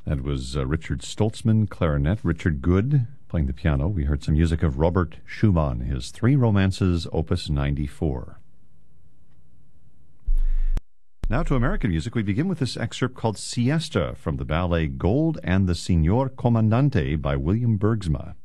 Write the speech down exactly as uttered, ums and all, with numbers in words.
That was uh, Richard Stoltzman, clarinet, Richard Good playing the piano. We heard some music of Robert Schumann, his Three Romances, Opus ninety-four. Now to American music, we begin with this excerpt called Siesta from the ballet Gold and the Signor Comandante by William Bergsma.